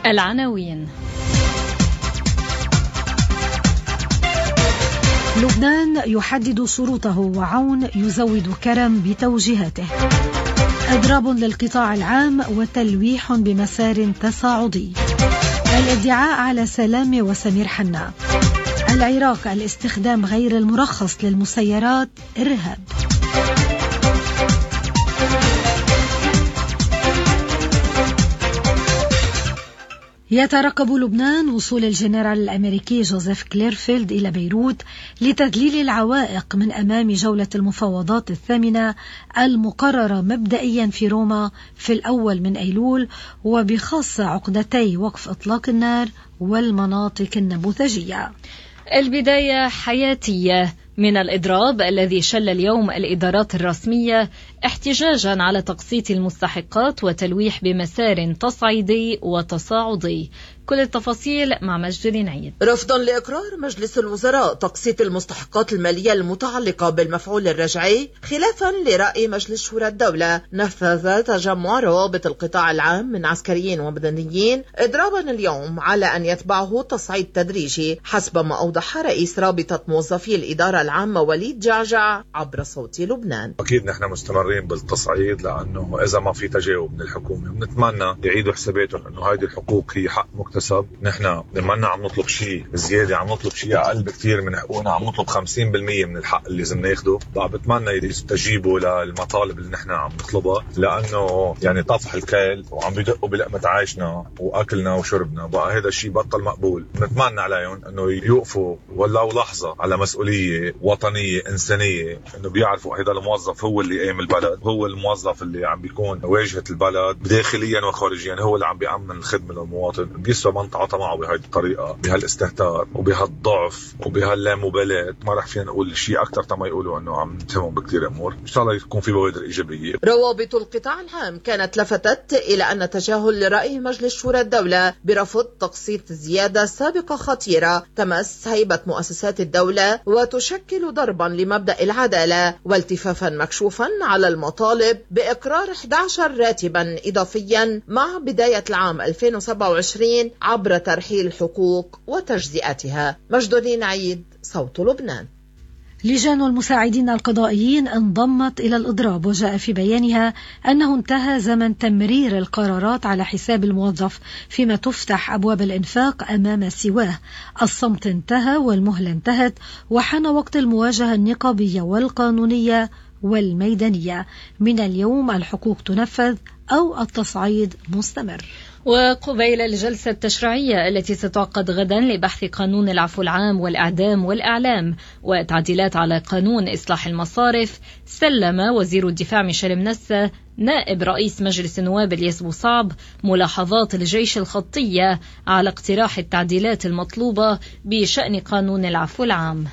العناوين. لبنان يحدد شروطه وعون يزود كرم بتوجيهاته. إضراب للقطاع العام وتلويح بمسار تصاعدي. الادعاء على سلامة وسمير حنا. العراق الاستخدام غير المرخص للمسيرات إرهاب. يترقب لبنان وصول الجنرال الأمريكي جوزيف كليرفيلد إلى بيروت لتذليل العوائق من أمام جولة المفاوضات الثامنة المقررة مبدئيا في روما في الأول من أيلول، وبخاصة عقدتي وقف إطلاق النار والمناطق النموذجية. البداية حياتية من الإضراب الذي شل اليوم الإدارات الرسمية احتجاجا على تقسيط المستحقات وتلويح بمسار تصعيدي وتصاعدي. كل التفاصيل مع مجد نعيد. رفضا لإقرار مجلس الوزراء تقسيط المستحقات المالية المتعلقة بالمفعول الرجعي خلافا لرأي مجلس شورى الدولة، نفذ تجمع روابط القطاع العام من عسكريين ومدنيين إضرابا اليوم على أن يتبعه تصعيد تدريجي حسب ما أوضح رئيس رابطة موظفي الإدارة العامة وليد جعجع عبر صوت لبنان. أكيد نحن مستمرين بالتصعيد، لأنه إذا ما في تجاوب من الحكومة بنتمنى يعيدوا حساباتهم أنه هذه الحقوق هي حق مكتسب. نحن لما عم نطلب شيء زيادة، عم نطلب شيء أقل بكثير من حقوقنا، عم نطلب 50% من الحق اللي لازم ناخده. بتمنى يستجيبوا للمطالب اللي نحن عم نطلبها، لأنه يعني طفح الكيل وعم بيدقوا بلقمة عيشنا وأكلنا وشربنا، بقى هذا الشيء بطل مقبول. نتمنى عليهم أنه يوقفوا ولو لحظة على مسؤولية وطنية إنسانية، أنه بيعرفوا هذا الموظف هو اللي قام البلد، هو الموظف اللي عم بيكون واجهة البلد داخليا وخارجيا، هو اللي عم بيأمن الخدمة للمواطن. بيسوى من تعاطى معه بهذه الطريقة، بهالاستهتار وبهالضعف وبهاللامبالاة. ما رح فينا نقول شيء أكثر تما يقولوا أنه عم نتهمهم بكثير أمور. إن شاء الله يكون في بوادر إيجابية. روابط القطاع العام كانت لفتت إلى أن تجاهل رأي مجلس شورى الدولة برفض تقسيط زيادة سابقة خطيرة تمس هيبة مؤسسات الدولة وتشكل ضربا لمبدأ العدالة، والتفافا مكشوفا على المطالب بإقرار 11 راتبا إضافيا مع بداية العام 2027 عبر ترحيل حقوق وتجزئتها. مجد نعيد، صوت لبنان. لجان المساعدين القضائيين انضمت إلى الإضراب، وجاء في بيانها أنه انتهى زمن تمرير القرارات على حساب الموظف، فيما تفتح أبواب الإنفاق أمام سواه. الصمت انتهى والمهلة انتهت، وحان وقت المواجهة النقابية والقانونية والميدانية. من اليوم الحقوق تنفذ أو التصعيد مستمر. وقبيل الجلسة التشريعية التي ستعقد غدا لبحث قانون العفو العام والإعدام والإعلام وتعديلات على قانون إصلاح المصارف، سلم وزير الدفاع ميشيل منسة نائب رئيس مجلس النواب الياس بوصعب ملاحظات الجيش الخطية على اقتراح التعديلات المطلوبة بشأن قانون العفو العام.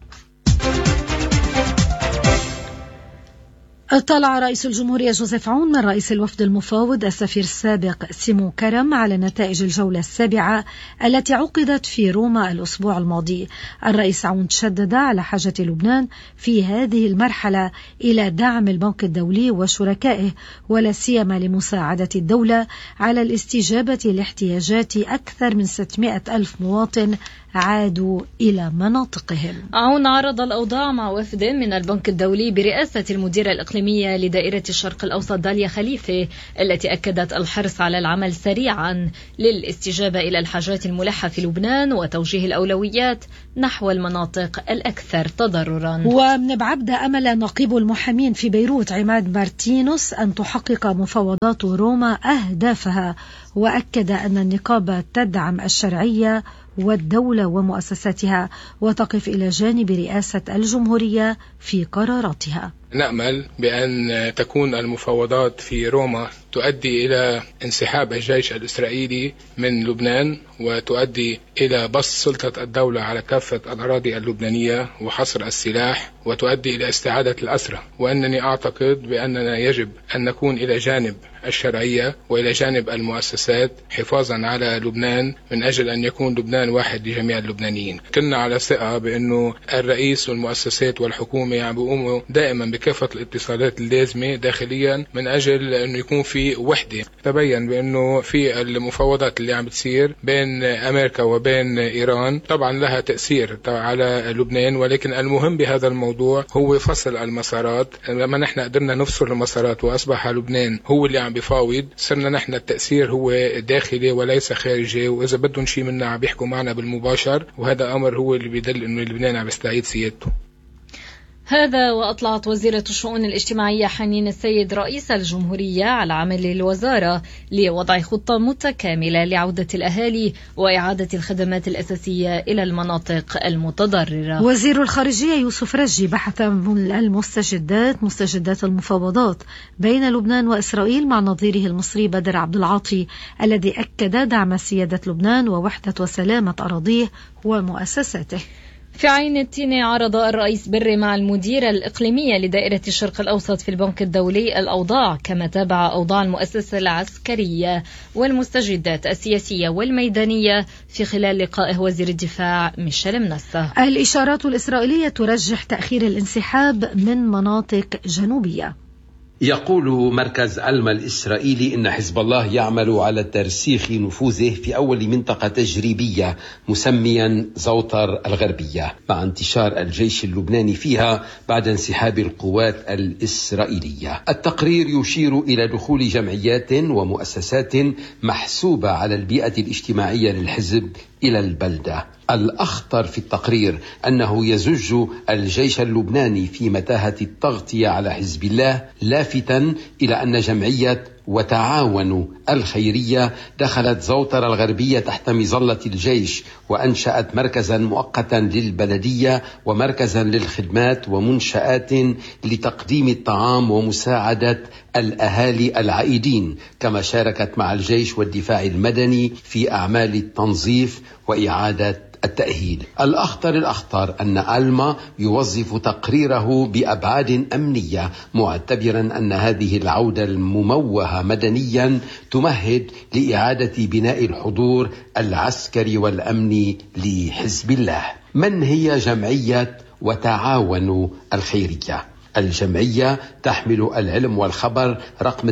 اطلع رئيس الجمهورية جوزيف عون من رئيس الوفد المفاوض السفير السابق سيمون كرم على نتائج الجولة السابعة التي عقدت في روما الأسبوع الماضي. الرئيس عون شدد على حاجة لبنان في هذه المرحلة إلى دعم البنك الدولي وشركائه، ولا سيما لمساعدة الدولة على الاستجابة لاحتياجات أكثر من 600 ألف مواطن عادوا إلى مناطقهم. عون عرض الأوضاع مع وفد من البنك الدولي برئاسة المديرة الإقليمية لدائرة الشرق الأوسط داليا خليفة، التي أكدت الحرص على العمل سريعا للاستجابة إلى الحاجات الملحة في لبنان وتوجيه الأولويات نحو المناطق الأكثر تضررا. ومن بعبدة أمل نقيب المحامين في بيروت عماد مارتينوس أن تحقق مفاوضات روما أهدافها، وأكد أن النقابة تدعم الشرعية والدولة ومؤسساتها وتقف إلى جانب رئاسة الجمهورية في قراراتها. نأمل بأن تكون المفاوضات في روما تؤدي إلى انسحاب الجيش الإسرائيلي من لبنان، وتؤدي إلى بسط سلطة الدولة على كافة الأراضي اللبنانية وحصر السلاح، وتؤدي إلى استعادة الأسرى. وأنني أعتقد بأننا يجب أن نكون إلى جانب الشرعية وإلى جانب المؤسسات حفاظا على لبنان، من أجل أن يكون لبنان واحد لجميع اللبنانيين. كنا على ثقة بأنه الرئيس والمؤسسات والحكومة عم بيقوموا دائما بكافة الاتصالات اللازمة داخليا من أجل أن يكون في في وحدة. تبين بأنه في المفاوضات اللي عم بتصير بين أمريكا وبين إيران طبعا لها تأثير على لبنان، ولكن المهم بهذا الموضوع هو فصل المسارات. لما نحن قدرنا نفصل المسارات وأصبح لبنان هو اللي عم بيفاوض، صرنا نحن التأثير هو داخلي وليس خارجي، وإذا بدهم شيء منا عم بيحكوا معنا بالمباشر، وهذا أمر هو اللي بيدل إنه لبنان عم يستعيد سيادته. هذا وأطلعت وزيرة الشؤون الاجتماعية حنين السيد رئيس الجمهورية على عمل الوزارة لوضع خطة متكاملة لعودة الأهالي وإعادة الخدمات الأساسية إلى المناطق المتضررة. وزير الخارجية يوسف رجي بحث مستجدات المفاوضات بين لبنان وإسرائيل مع نظيره المصري بدر عبد العاطي، الذي أكد دعم سيادة لبنان ووحدة وسلامة أراضيه ومؤسساته. في عين التين عرض الرئيس بري مع المديرة الإقليمية لدائرة الشرق الأوسط في البنك الدولي الأوضاع، كما تابع أوضاع المؤسسة العسكرية والمستجدات السياسية والميدانية في خلال لقائه وزير الدفاع ميشيل منسة. الإشارات الإسرائيلية ترجح تأخير الانسحاب من مناطق جنوبية. يقول مركز ألما الإسرائيلي إن حزب الله يعمل على ترسيخ نفوذه في أول منطقة تجريبية مسميا زوطر الغربية، مع انتشار الجيش اللبناني فيها بعد انسحاب القوات الإسرائيلية. التقرير يشير إلى دخول جمعيات ومؤسسات محسوبة على البيئة الاجتماعية للحزب إلى البلدة. الأخطر في التقرير أنه يزج الجيش اللبناني في متاهة التغطية على حزب الله، لافتا إلى أن جمعية وتعاون الخيرية دخلت زوطر الغربية تحت مظلة الجيش، وأنشأت مركزا مؤقتا للبلدية ومركزا للخدمات ومنشآت لتقديم الطعام ومساعدة الأهالي العائدين، كما شاركت مع الجيش والدفاع المدني في أعمال التنظيف وإعادة التأهيل. الأخطر أن ألما يوظف تقريره بأبعاد أمنية، معتبرا أن هذه العودة المموهة مدنيا تمهد لإعادة بناء الحضور العسكري والأمني لحزب الله. من هي جمعية وتعاون الخيرية؟ الجمعية تحمل العلم والخبر رقم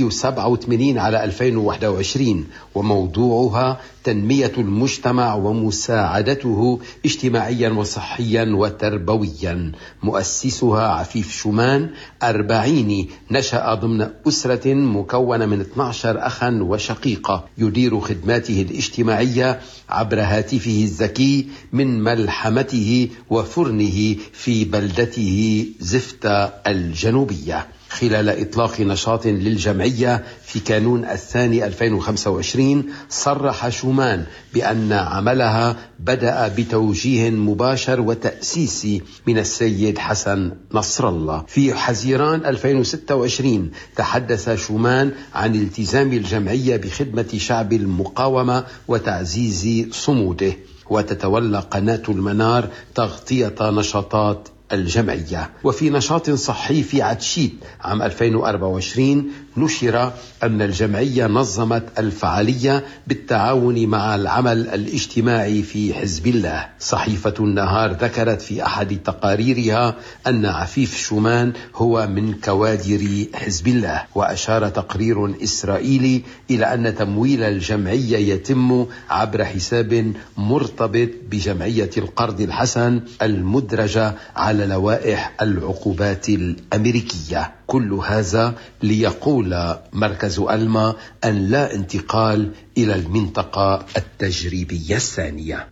387 على 2021، وموضوعها تنمية المجتمع ومساعدته اجتماعيا وصحيا وتربويا. مؤسسها عفيف شومان 40 نشأ ضمن أسرة مكونة من 12 أخا وشقيقة، يدير خدماته الاجتماعية عبر هاتفه الذكي من ملحمته وفرنه في بلدته زفتة الجنوبية. خلال إطلاق نشاط للجمعية في كانون الثاني 2025 صرح شومان بأن عملها بدأ بتوجيه مباشر وتأسيسي من السيد حسن نصر الله. في حزيران 2026 تحدث شومان عن التزام الجمعية بخدمة شعب المقاومة وتعزيز صموده، وتتولى قناة المنار تغطية نشاطات الجمعية. وفي نشاط صحي في عتشيت عام 2024 نشر أن الجمعية نظمت الفعالية بالتعاون مع العمل الاجتماعي في حزب الله. صحيفة النهار ذكرت في أحد تقاريرها أن عفيف شومان هو من كوادر حزب الله. وأشار تقرير إسرائيلي إلى أن تمويل الجمعية يتم عبر حساب مرتبط بجمعية القرض الحسن المدرجة على لوائح العقوبات الأمريكية. كل هذا ليقول مركز ألما أن لا انتقال إلى المنطقة التجريبية الثانية.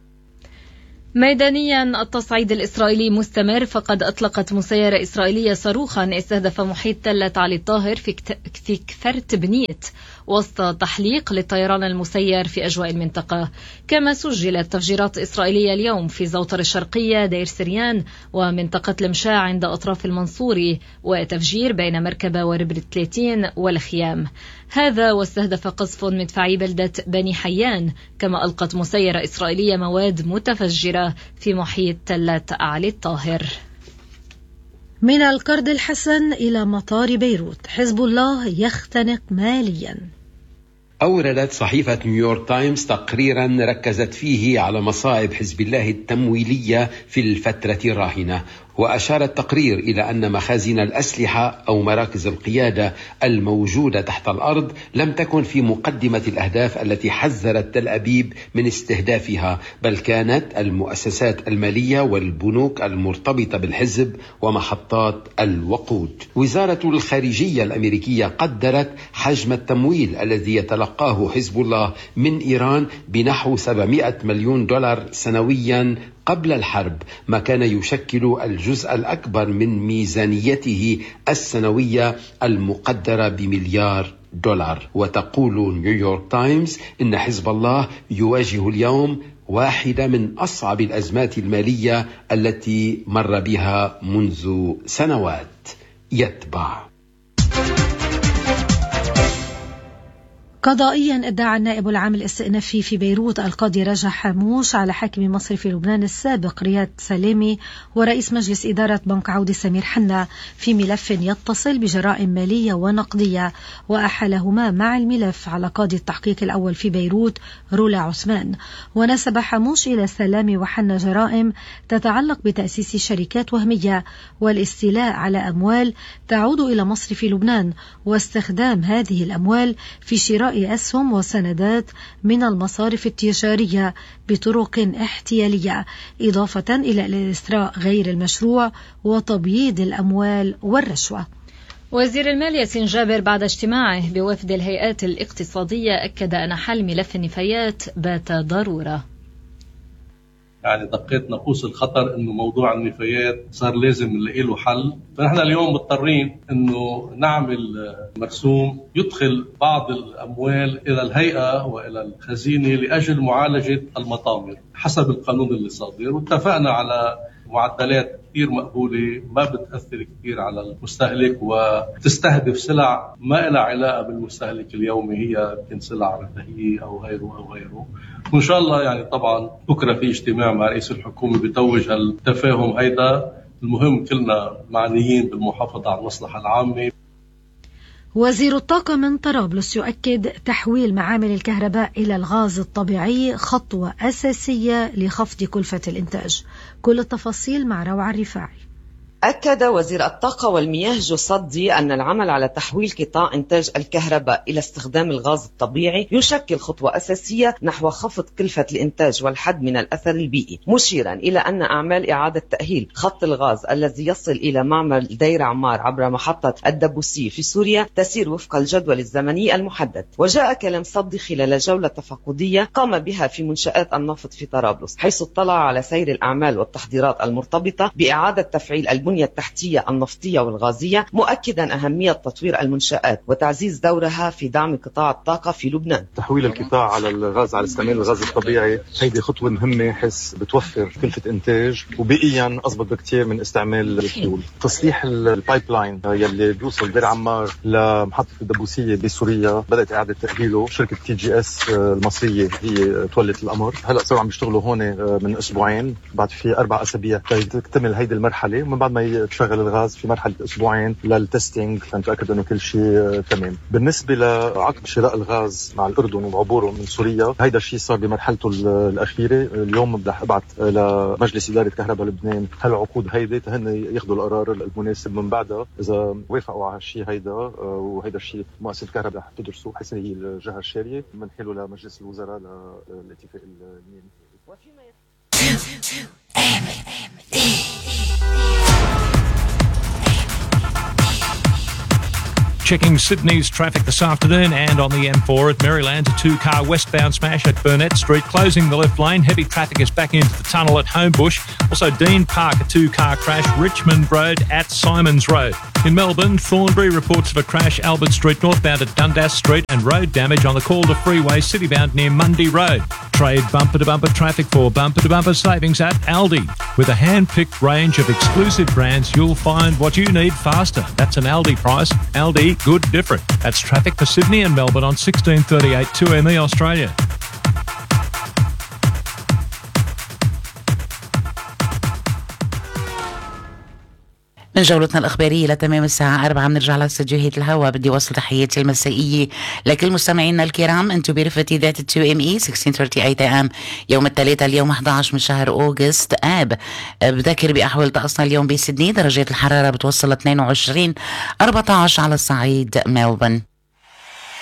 ميدانيا التصعيد الإسرائيلي مستمر، فقد أطلقت مسيرة إسرائيلية صاروخا استهدف محيط تلة علي الطاهر في كفرت بنيت وسط تحليق للطيران المسير في أجواء المنطقة. كما سجلت تفجيرات إسرائيلية اليوم في زوطر الشرقية دير سريان ومنطقة المشاع عند أطراف المنصوري، وتفجير بين مركبة وربرة 30 والخيام. هذا واستهدف قصف مدفعي بلدة بني حيان. كما ألقت مسيرة إسرائيلية مواد متفجرة في محيط تلة علي الطاهر. من القرض الحسن إلى مطار بيروت، حزب الله يختنق ماليا. أوردت صحيفة نيويورك تايمز تقريرا ركزت فيه على مصاعب حزب الله التمويلية في الفترة الراهنة، وأشار التقرير إلى أن مخازن الأسلحة أو مراكز القيادة الموجودة تحت الأرض لم تكن في مقدمة الأهداف التي حذرت تل أبيب من استهدافها، بل كانت المؤسسات المالية والبنوك المرتبطة بالحزب ومحطات الوقود. وزارة الخارجية الأمريكية قدرت حجم التمويل الذي يتلقاه حزب الله من إيران بنحو $700 مليون سنويا قبل الحرب، ما كان يشكل الجزء الأكبر من ميزانيته السنوية المقدرة $1 مليار. وتقول نيويورك تايمز إن حزب الله يواجه اليوم واحدة من أصعب الأزمات المالية التي مر بها منذ سنوات. يتبع قضائيا ادعى النائب العام الاستئنافي في بيروت القاضي رجا حاموش على حاكم مصرف لبنان السابق رياض سلامي ورئيس مجلس إدارة بنك عودة سمير حنا في ملف يتصل بجرائم مالية ونقدية، وأحالهما مع الملف على قاضي التحقيق الأول في بيروت رولا عثمان. ونسب حاموش إلى سلامي وحنا جرائم تتعلق بتأسيس شركات وهمية والاستيلاء على أموال تعود إلى مصرف لبنان واستخدام هذه الأموال في شراء أسهم وسندات من المصارف التجارية بطرق احتيالية، إضافة إلى الإثراء غير المشروع وتبييض الأموال والرشوة. وزير المال ياسين جابر بعد اجتماعه بوفد الهيئات الاقتصادية أكد أن حل ملف النفايات بات ضرورة. يعني دقيت ناقوس الخطر انه موضوع النفايات صار لازم نلاقي له حل، فنحن اليوم مضطرين انه نعمل مرسوم يدخل بعض الاموال الى الهيئه والى الخزينه لاجل معالجه المطامر حسب القانون اللي صادر، واتفقنا على معدلات كثير مقبولة ما بتأثر كثير على المستهلك وتستهدف سلع ما لها علاقة بالمستهلك اليومي، هي يمكن سلع رفاهية أو غيره. وإن شاء الله يعني طبعا بكرة في اجتماع مع رئيس الحكومة بتوج التفاهم هيدا. المهم كلنا معنيين بالمحافظة على المصلحة العامة. وزير الطاقة من طرابلس يؤكد تحويل معامل الكهرباء إلى الغاز الطبيعي خطوة أساسية لخفض كلفة الإنتاج. كل التفاصيل مع روعة الرفاعي. أكد وزير الطاقة والمياه جو صدي أن العمل على تحويل قطاع إنتاج الكهرباء إلى استخدام الغاز الطبيعي يشكل خطوة أساسية نحو خفض كلفة الإنتاج والحد من الأثر البيئي، مشيرا إلى أن أعمال إعادة تأهيل خط الغاز الذي يصل إلى معمل دير عمار عبر محطة الدبوسي في سوريا تسير وفق الجدول الزمني المحدد. وجاء كلام صدي خلال جولة تفقدية قام بها في منشآت النفط في طرابلس، حيث اطلع على سير الأعمال والتحضيرات المرتبطة بإعادة تفعيل البنية التحتية النفطية والغازية، مؤكدا أهمية تطوير المنشآت وتعزيز دورها في دعم قطاع الطاقة في لبنان. تحويل القطاع على الغاز، على استعمال الغاز الطبيعي، هيدي خطوة مهمة حيث بتوفر كلفة إنتاج وبيئيا أضبط بكتير من استعمال الفيول. تصليح البايب لاين يلي بيوصل دير عمار لمحطة الدبوسية بسوريا بدأت إعادة تأهيله، شركة TGS المصرية هي تولت الأمر. هلأ صاروا عم بيشتغلوا هون من أسبوعين، بعد في 4 أسابيع تكتمل هيدي المرحلة، ومن بعد ما تشغل الغاز في مرحلة أسبوعين للتستينج لنتأكد أنه كل شيء تمام. بالنسبة لعقد شراء الغاز مع الأردن وعبوره من سوريا، هيدا الشيء صار بمرحلته الأخيرة. اليوم بدي أبعت لمجلس إدارة كهرباء لبنان هالعقود هيدي هن ياخذوا القرار المناسب من بعدها. إذا وافقوا على الشيء هيدا وهيدا الشيء مؤسسة الكهرباء رح تدرسه حيث هي الجهة الشارية، بنحيله لمجلس الوزراء للاتفاق النهائي. Checking Sydney's traffic this afternoon and on the M4 at Maryland, a 2-car westbound smash at Burnett Street, closing the left lane. Heavy traffic is back into the tunnel at Homebush. Also Dean Park, a 2-car crash, Richmond Road at Simons Road. In Melbourne, Thornbury reports of a crash Albert Street northbound at Dundas Street and road damage on the Calder Freeway citybound near Mundy Road. Trade bumper-to-bumper traffic for bumper-to-bumper savings at Aldi. With a hand-picked range of exclusive brands, you'll find what you need faster. That's an Aldi price. Aldi, good different. That's traffic for Sydney and Melbourne on 1638 2ME Australia. من جولتنا الإخبارية لتمام الساعة 4 بنرجع لاستديوهات الهوا. بدي وصل تحياتي المسائية لكل مستمعينا الكرام. انتم برفقة ذات 2ME 1638 AM يوم الثلاثاء اليوم 11 من شهر أوغست آب. بذكر بأحوال طقسنا اليوم بسيدني درجات الحرارة بتوصل 22 14 على الصعيد ملبون.